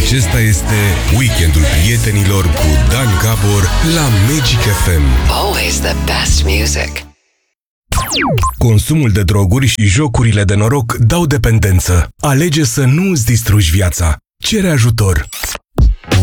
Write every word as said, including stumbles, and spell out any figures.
Acesta este Weekendul Prietenilor cu Dan Gabor la Magic F M. Always the best music. Consumul de droguri și jocurile de noroc dau dependență. Alege să nu îți distrugi viața. Cere ajutor.